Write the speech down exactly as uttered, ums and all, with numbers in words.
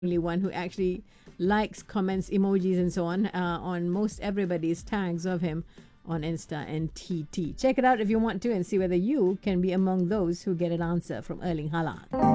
only one who actually likes, comments, emojis, and so on uh, on most everybody's tags of him on Insta and T T. Check it out if you want to and see whether you can be among those who get an answer from Erling Haaland.